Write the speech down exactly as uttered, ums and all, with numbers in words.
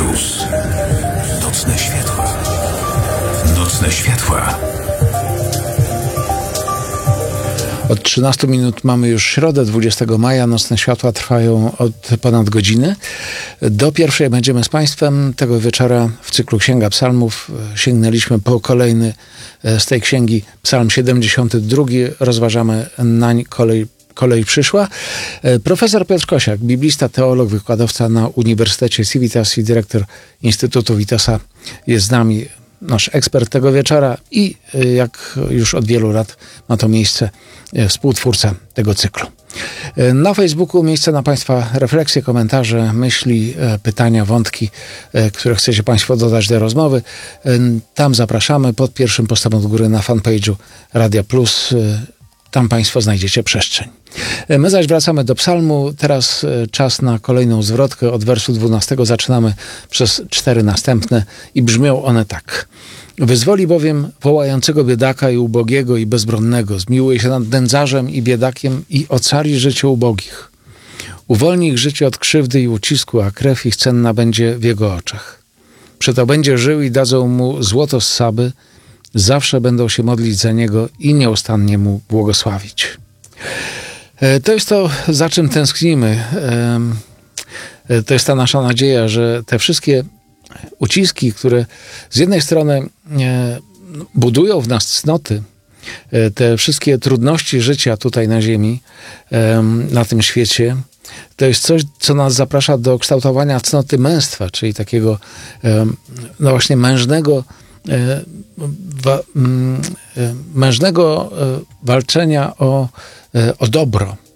Plus. Nocne światła. Nocne światła. Od trzynastu minut mamy już środę, dwudziestego maja. Nocne światła trwają od ponad godziny. Do pierwszej będziemy z Państwem. Tego wieczora w cyklu Księga Psalmów sięgnęliśmy po kolejny z tej księgi, Psalm siedemdziesiąty drugi. Rozważamy nań kolej Kolej przyszła. Profesor Piotr Kosiak, biblista, teolog, wykładowca na Uniwersytecie Civitas i dyrektor Instytutu Vitasa jest z nami, nasz ekspert tego wieczora i jak już od wielu lat ma to miejsce, współtwórca tego cyklu. Na Facebooku miejsce na Państwa refleksje, komentarze, myśli, pytania, wątki, które chcecie Państwo dodać do rozmowy. Tam zapraszamy pod pierwszym postem od góry na fanpage'u Radia Plus. Tam Państwo znajdziecie przestrzeń. My zaś wracamy do psalmu. Teraz czas na kolejną zwrotkę. Od wersu dwunastego zaczynamy przez cztery następne i brzmią one tak. Wyzwoli bowiem wołającego biedaka i ubogiego i bezbronnego. Zmiłuje się nad nędzarzem i biedakiem i ocali życie ubogich. Uwolni ich życie od krzywdy i ucisku, a krew ich cenna będzie w jego oczach. Przeto będzie żył i dadzą mu złoto z Saby. Zawsze będą się modlić za niego i nieustannie mu błogosławić. To jest to, za czym tęsknimy. To jest ta nasza nadzieja, że te wszystkie uciski, które z jednej strony budują w nas cnoty, te wszystkie trudności życia tutaj na ziemi, na tym świecie, to jest coś, co nas zaprasza do kształtowania cnoty męstwa, czyli takiego no właśnie mężnego Wa, mężnego walczenia o, o dobro,